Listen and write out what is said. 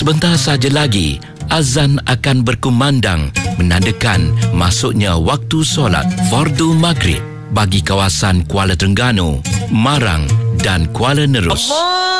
Sebentar saja lagi, azan akan berkumandang menandakan masuknya waktu solat fardu maghrib bagi kawasan Kuala Terengganu, Marang dan Kuala Nerus.